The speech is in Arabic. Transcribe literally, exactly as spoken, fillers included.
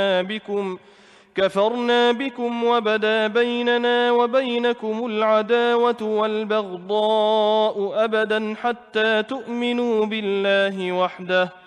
بكم كفرنا بكم وبدا بيننا وبينكم العداوة والبغضاء أبدا حتى تؤمنوا بالله وحده